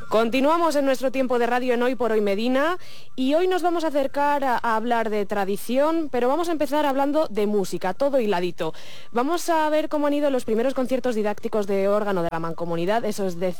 Continuamos en nuestro tiempo de radio en Hoy por Hoy Medina y hoy nos vamos a acercar a hablar de tradición, pero vamos a empezar hablando de música, todo hiladito. Vamos a ver cómo han ido los primeros conciertos didácticos de órgano de la Mancomunidad, esos el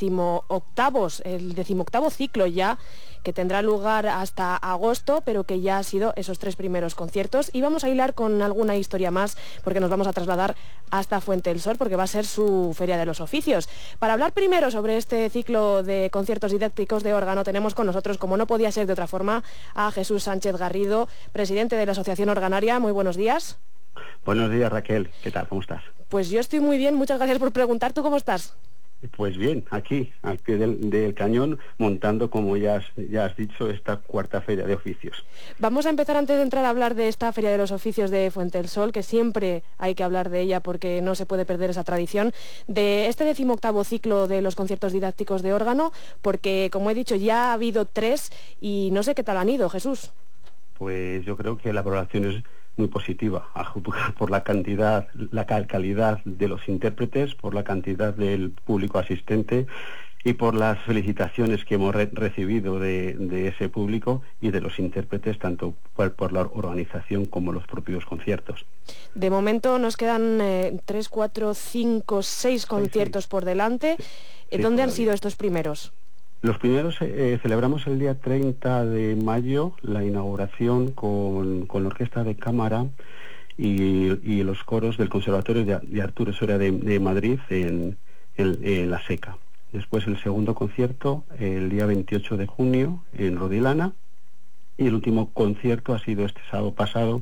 18º ciclo ya, que tendrá lugar hasta agosto, pero que ya ha sido esos 3 primeros conciertos. Y vamos a hilar con alguna historia más, porque nos vamos a trasladar hasta Fuente del Sol, porque va a ser su Feria de los Oficios. Para hablar primero sobre este ciclo de conciertos didácticos de órgano, tenemos con nosotros, como no podía ser de otra forma, a Jesús Sánchez Garrido, presidente de la Asociación Organaria. Muy buenos días. Buenos días, Raquel. ¿Qué tal? ¿Cómo estás? Pues yo estoy muy bien, muchas gracias por preguntar. ¿Tú cómo estás? Pues bien, aquí, al pie del cañón, montando, como ya has dicho, esta 4ª Feria de Oficios. Vamos a empezar, antes de entrar a hablar de esta Feria de los Oficios de Fuente del Sol, que siempre hay que hablar de ella porque no se puede perder esa tradición, de este 18º ciclo de los conciertos didácticos de órgano, porque, como he dicho, ya ha habido 3 y no sé qué tal han ido, Jesús. Pues yo creo que la valoración es muy positiva, por la cantidad, la calidad de los intérpretes, por la cantidad del público asistente y por las felicitaciones que hemos recibido de ese público y de los intérpretes, tanto por la organización como los propios conciertos. De momento nos quedan 3, 4, 5, 6 conciertos por delante. ¿Dónde han sido estos primeros? Los primeros celebramos el día 30 de mayo la inauguración con la Orquesta de Cámara y los coros del Conservatorio de Arturo Soria de Madrid en La Seca. Después el segundo concierto el día 28 de junio en Rodilana y el último concierto ha sido este sábado pasado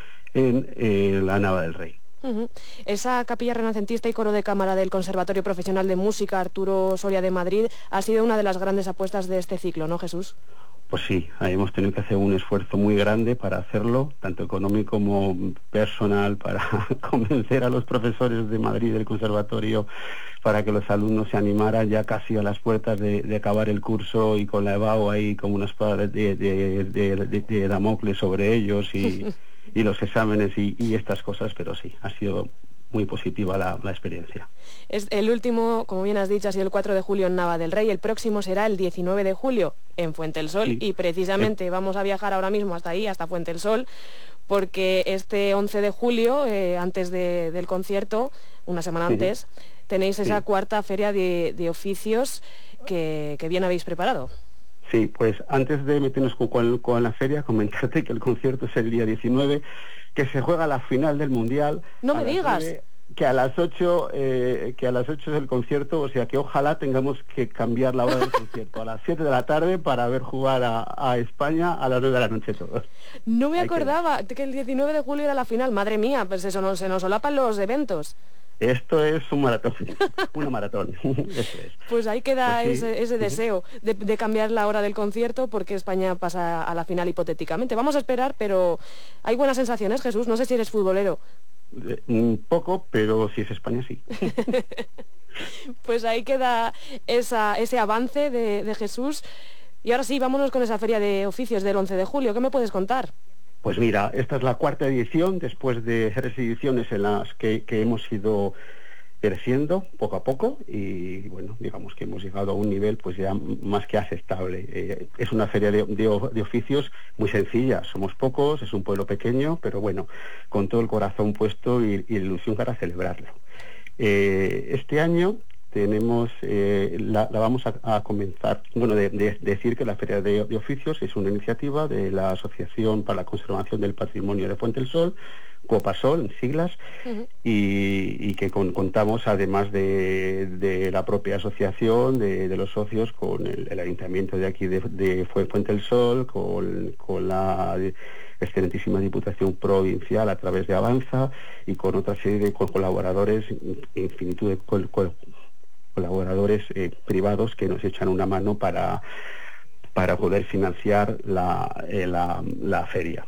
en la Nava del Rey. Esa capilla renacentista y coro de cámara del Conservatorio Profesional de Música Arturo Soria de Madrid ha sido una de las grandes apuestas de este ciclo, ¿no, Jesús? Pues sí, hemos tenido que hacer un esfuerzo muy grande para hacerlo, tanto económico como personal, para convencer a los profesores de Madrid del conservatorio para que los alumnos se animaran ya casi a las puertas de acabar el curso y con la EBAU ahí como una espada de Damocles sobre ellos y los exámenes y estas cosas, pero sí, ha sido muy positiva la experiencia. Es el último, como bien has dicho, ha sido el 4 de julio en Nava del Rey. El próximo será el 19 de julio en Fuente del Sol. Sí. Y precisamente vamos a viajar ahora mismo hasta ahí, hasta Fuente del Sol, porque este 11 de julio, antes del concierto, una semana antes, tenéis esa 4ª Feria de Oficios que bien habéis preparado. Sí, pues antes de meternos con la feria, comentarte que el concierto es el día 19, que se juega la final del Mundial. ¡No me digas! Que a las 8 es el concierto, o sea que ojalá tengamos que cambiar la hora del concierto a las 7 de la tarde para ver jugar a España a las 9 de la noche todos. No me acordaba que el 19 de julio era la final. Madre mía, pues eso se nos solapan los eventos. Esto es un maratón, una maratón, eso es. Pues ahí queda pues sí. ese deseo de cambiar la hora del concierto porque España pasa a la final hipotéticamente. Vamos a esperar, pero hay buenas sensaciones, Jesús. No sé si eres futbolero. Un poco, pero si es España, sí. Pues ahí queda ese avance de Jesús. Y ahora sí, vámonos con esa Feria de Oficios del 11 de julio. ¿Qué me puedes contar? Pues mira, esta es la 4ª edición, después de 3 ediciones en las que hemos ido creciendo poco a poco y bueno, digamos que hemos llegado a un nivel pues ya más que aceptable. Es una feria de oficios muy sencilla, somos pocos, es un pueblo pequeño, pero bueno, con todo el corazón puesto y la ilusión para celebrarlo. Este año tenemos, la vamos a comenzar, bueno, de decir que la Feria de Oficios es una iniciativa de la Asociación para la Conservación del Patrimonio de Fuente del Sol, COPASOL, en siglas, y que contamos, además de la propia asociación, de los socios, con el ayuntamiento de aquí de Fuente del Sol, con la excelentísima Diputación Provincial a través de Avanza, y con otra serie de colaboradores, infinitud de colaboradores privados que nos echan una mano para poder financiar la feria.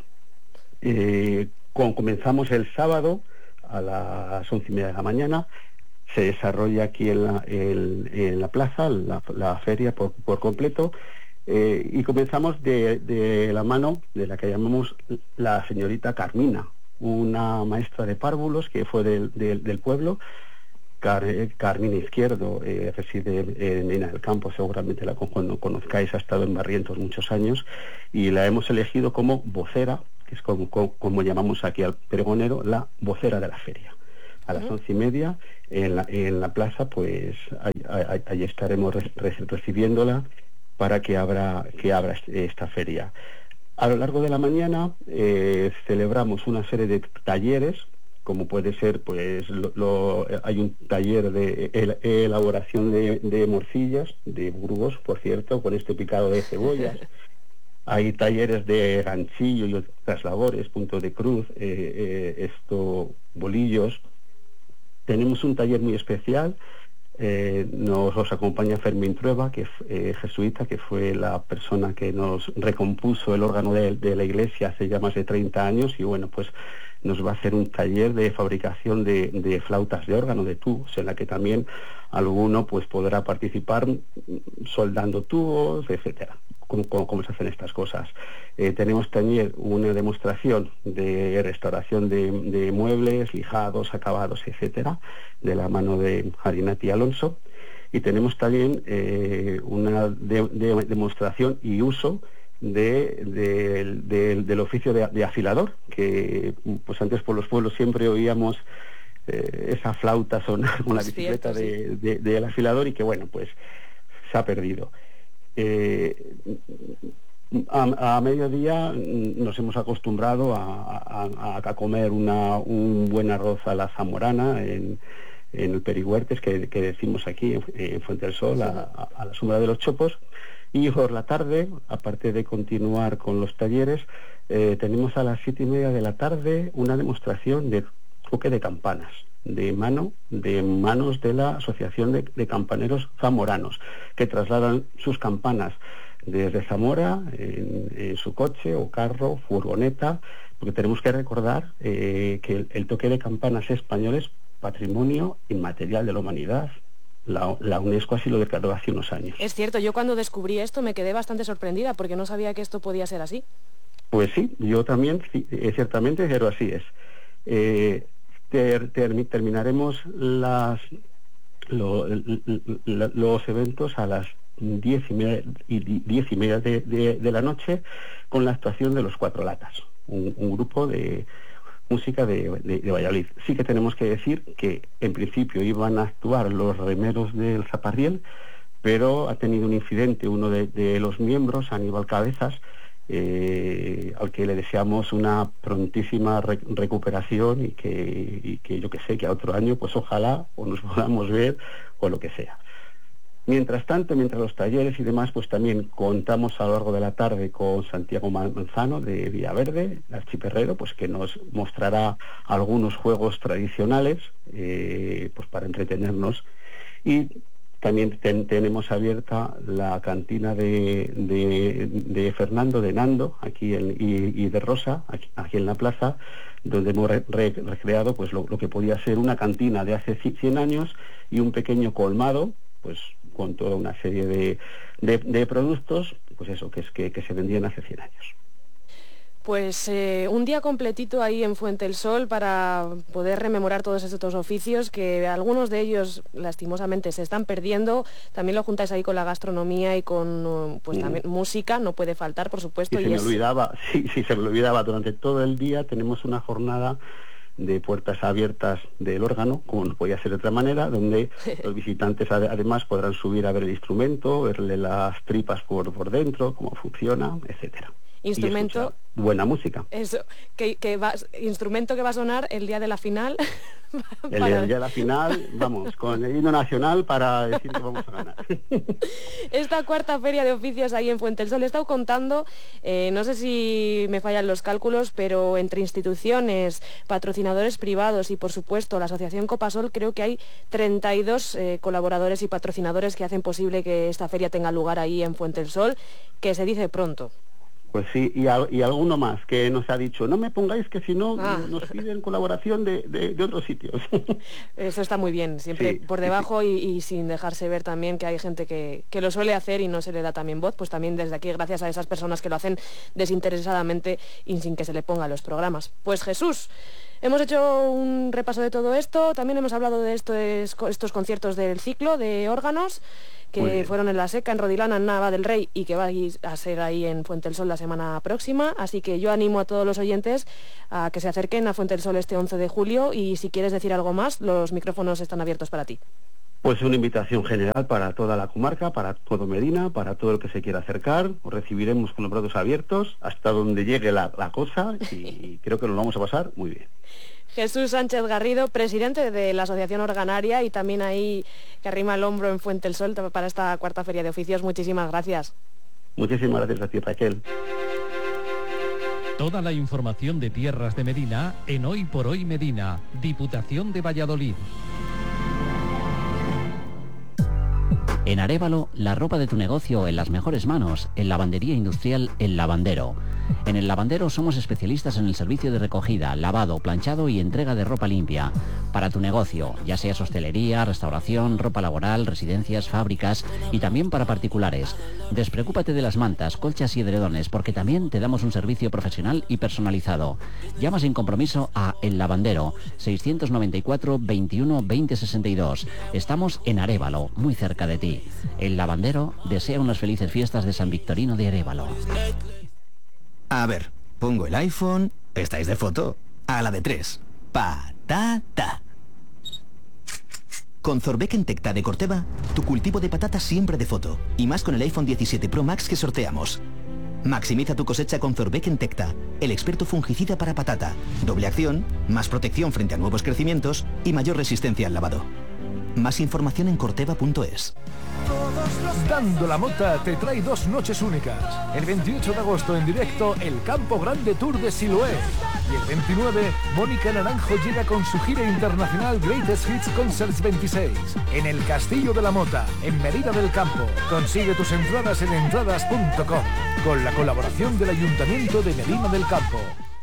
Comenzamos el sábado a las 11:30 de la mañana, se desarrolla aquí en la plaza la feria por completo, y comenzamos de la mano de la que llamamos la señorita Carmina, una maestra de párvulos que fue del pueblo, Carmina Izquierdo, reside en Medina del Campo, seguramente la conozcáis, ha estado en Barrientos muchos años, y la hemos elegido como vocera, que es como llamamos aquí al pregonero, la vocera de la feria. A las 11:30 en la plaza, pues ahí estaremos recibiéndola para que abra esta feria. A lo largo de la mañana celebramos una serie de talleres, como puede ser, pues hay un taller de elaboración de morcillas, de Burgos, por cierto, con este picado de cebollas. Hay talleres de ganchillo y otras labores, punto de cruz, bolillos. Tenemos un taller muy especial. Nos acompaña Fermín Trueba, que es jesuita, que fue la persona que nos recompuso el órgano de la iglesia hace ya más de 30 años, y bueno, pues nos va a hacer un taller de fabricación de flautas de órgano, de tubos, en la que también alguno pues podrá participar soldando tubos, etcétera, cómo se hacen estas cosas. Tenemos también una demostración de restauración de muebles, lijados, acabados, etcétera, de la mano de Harinati Alonso, y tenemos también una demostración y uso del oficio de afilador, que pues antes por los pueblos siempre oíamos esa flauta sonar con la bicicleta del afilador, y que bueno, pues se ha perdido. A mediodía nos hemos acostumbrado a comer un buen arroz a la zamorana en el Perihuertes, que decimos aquí en Fuente del Sol, a la sombra de los chopos. Y por la tarde, aparte de continuar con los talleres, tenemos a las 7:30 de la tarde una demostración de toque de campanas, de manos de la Asociación de Campaneros Zamoranos, que trasladan sus campanas desde Zamora en su coche o carro, furgoneta, porque tenemos que recordar que el toque de campanas español es patrimonio inmaterial de la humanidad. La UNESCO así lo declaró hace unos años. Es cierto, yo cuando descubrí esto me quedé bastante sorprendida, porque no sabía que esto podía ser así. Pues sí, yo también, ciertamente, pero así es. Terminaremos los eventos a las 10:30 de la noche con la actuación de los Cuatro Latas, un grupo de música de Valladolid. Sí que tenemos que decir que en principio iban a actuar los Remeros del Zaparriel, pero ha tenido un incidente uno de los miembros, Aníbal Cabezas, al que le deseamos una prontísima recuperación, y que yo que sé, que a otro año pues ojalá o nos podamos ver o lo que sea. Mientras tanto, mientras los talleres y demás, pues también contamos a lo largo de la tarde con Santiago Manzano de Villaverde, el archiperrero, pues que nos mostrará algunos juegos tradicionales pues para entretenernos. Y también tenemos abierta la cantina de Fernando, de Nando, aquí y de Rosa, aquí en la plaza, donde hemos recreado pues lo que podía ser una cantina de hace 100 años y un pequeño colmado, pues con toda una serie de productos, pues eso, que se vendían hace 100 años. Pues un día completito ahí en Fuente del Sol para poder rememorar todos estos oficios, que algunos de ellos lastimosamente se están perdiendo. También lo juntáis ahí con la gastronomía y con pues también música, no puede faltar, por supuesto. Se me olvidaba, durante todo el día tenemos una jornada de puertas abiertas del órgano, como no podía ser de otra manera, donde los visitantes además podrán subir a ver el instrumento, verle las tripas por dentro, cómo funciona, etcétera. Instrumento, buena música. Eso, instrumento que va a sonar el día de la final. El día de la final, vamos, con el himno nacional para decir que vamos a ganar. Esta cuarta feria de oficios ahí en Fuente del Sol, he estado contando, no sé si me fallan los cálculos, pero entre instituciones, patrocinadores privados y por supuesto la Asociación Copasol, creo que hay 32 colaboradores y patrocinadores que hacen posible que esta feria tenga lugar ahí en Fuente del Sol, que se dice pronto. Pues sí, y alguno más que nos ha dicho, no me pongáis que si no nos piden colaboración de otros sitios. Eso está muy bien, siempre por debajo y sin dejarse ver también que hay gente que lo suele hacer y no se le da también voz, pues también desde aquí gracias a esas personas que lo hacen desinteresadamente y sin que se le ponga los programas. Pues Jesús, hemos hecho un repaso de todo esto, también hemos hablado de estos conciertos del ciclo de órganos, que fueron en La Seca, en Rodilana, en Nava del Rey y que vais a ser ahí en Fuente del Sol la semana próxima. Así que yo animo a todos los oyentes a que se acerquen a Fuente del Sol este 11 de julio y si quieres decir algo más, los micrófonos están abiertos para ti. Pues una invitación general para toda la comarca, para todo Medina, para todo el que se quiera acercar. Os recibiremos con los brazos abiertos hasta donde llegue la cosa y creo que nos vamos a pasar muy bien. Jesús Sánchez Garrido, presidente de la Asociación Organaria y también ahí que arrima el hombro en Fuente del Sol para esta cuarta Feria de Oficios. Muchísimas gracias. Muchísimas gracias a ti, Raquel. Toda la información de tierras de Medina en Hoy por Hoy Medina, Diputación de Valladolid. En Arévalo, la ropa de tu negocio en las mejores manos, en Lavandería Industrial El Lavandero. En El Lavandero somos especialistas en el servicio de recogida, lavado, planchado y entrega de ropa limpia. Para tu negocio, ya sea hostelería, restauración, ropa laboral, residencias, fábricas y también para particulares. Despreocúpate de las mantas, colchas y edredones porque también te damos un servicio profesional y personalizado. Llama sin compromiso a El Lavandero, 694 21 20 62. Estamos en Arévalo, muy cerca de ti. El Lavandero desea unas felices fiestas de San Victorino de Arévalo. A ver, pongo el iPhone, ¿estáis de foto? A la de 3. Patata. Con Zorbeck Tecta de Corteva, tu cultivo de patatas siempre de foto. Y más con el iPhone 17 Pro Max que sorteamos. Maximiza tu cosecha con Zorbeck Tecta, el experto fungicida para patata. Doble acción, más protección frente a nuevos crecimientos y mayor resistencia al lavado. Más información en corteva.es. Dando la Mota te trae 2 noches únicas. El 28 de agosto en directo el Campo Grande Tour de Siloé. Y el 29, Mónica Naranjo llega con su gira internacional Greatest Hits Concerts 26. En el Castillo de la Mota, en Medina del Campo. Consigue tus entradas en entradas.com. Con la colaboración del Ayuntamiento de Medina del Campo.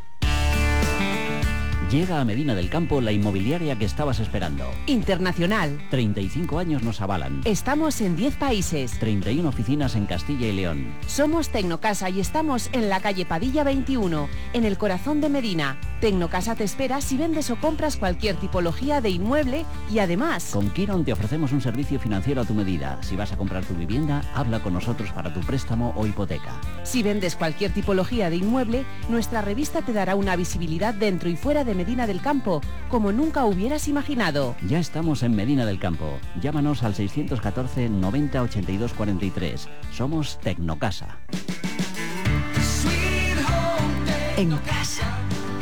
Llega a Medina del Campo la inmobiliaria que estabas esperando. Internacional. 35 años nos avalan. Estamos en 10 países. 31 oficinas en Castilla y León. Somos Tecnocasa y estamos en la calle Padilla 21, en el corazón de Medina. Tecnocasa te espera si vendes o compras cualquier tipología de inmueble y además... Con Quiron te ofrecemos un servicio financiero a tu medida. Si vas a comprar tu vivienda, habla con nosotros para tu préstamo o hipoteca. Si vendes cualquier tipología de inmueble, nuestra revista te dará una visibilidad dentro y fuera de Medina del Campo, como nunca hubieras imaginado. Ya estamos en Medina del Campo. Llámanos al 614 90 82 43. Somos Tecnocasa. En casa.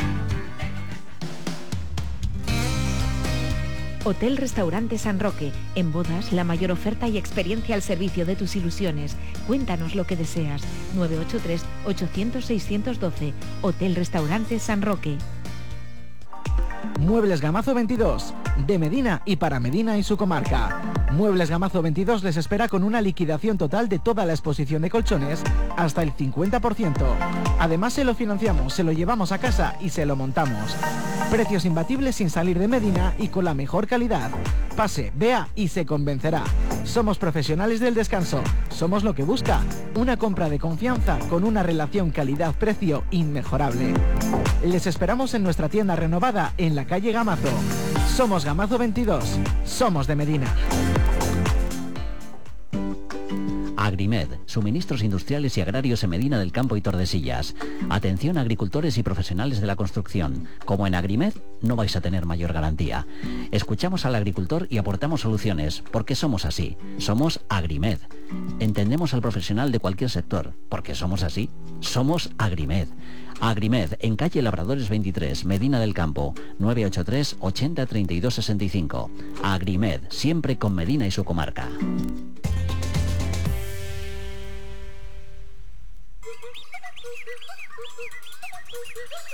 Hotel Restaurante San Roque. En bodas, la mayor oferta y experiencia al servicio de tus ilusiones. Cuéntanos lo que deseas. 983 800 612. Hotel Restaurante San Roque. Muebles Gamazo 22, de Medina y para Medina y su comarca. Muebles Gamazo 22 les espera con una liquidación total de toda la exposición de colchones hasta el 50%. Además se lo financiamos, se lo llevamos a casa y se lo montamos. Precios imbatibles sin salir de Medina y con la mejor calidad. Pase, vea y se convencerá. Somos profesionales del descanso. Somos lo que busca. Una compra de confianza con una relación calidad-precio inmejorable. Les esperamos en nuestra tienda renovada en la calle Gamazo. Somos Gamazo 22. Somos de Medina. Agrimed, suministros industriales y agrarios en Medina del Campo y Tordesillas. Atención a agricultores y profesionales de la construcción. Como en Agrimed, no vais a tener mayor garantía. Escuchamos al agricultor y aportamos soluciones, porque somos así. Somos Agrimed. Entendemos al profesional de cualquier sector, porque somos así. Somos Agrimed. Agrimed, en calle Labradores 23, Medina del Campo, 983 80 32 65. Agrimed, siempre con Medina y su comarca.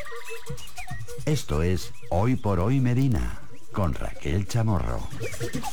Esto es Hoy por Hoy Medina, con Raquel Chamorro.